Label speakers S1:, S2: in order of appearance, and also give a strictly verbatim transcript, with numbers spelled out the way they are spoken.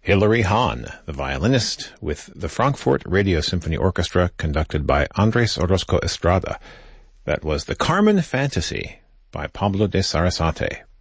S1: Hilary Hahn, the violinist, with the Frankfurt Radio Symphony Orchestra, conducted by Andres Orozco Estrada. That was the Carmen Fantasy by Pablo de Sarasate.